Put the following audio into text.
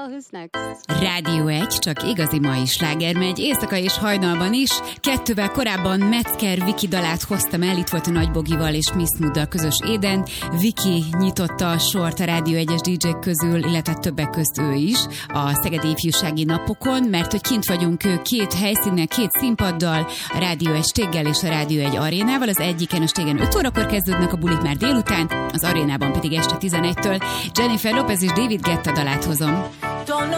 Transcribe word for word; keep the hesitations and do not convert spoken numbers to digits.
Well, who's next? Rádió egy, csak igazi mai sláger megy, éjszaka és hajnalban is. Kettővel korábban Metzger Viki dalát hoztam el, itt volt a Nagy Bogival és Miss Mooddal közös éden. Viki nyitotta a sort a Rádió egyes dé jék közül, illetve többek közt ő is a Szegedi Ifjúsági Napokon, mert hogy kint vagyunk két helyszínen, két színpaddal, a Rádió egy Stéggel és a Rádió egy Arénával. Az egyiken a Stéggen öt órakor kezdődnek a bulik már délután, az Arénában pedig este tizenegytől. Jennifer Lopez és David Guetta dalát hozom.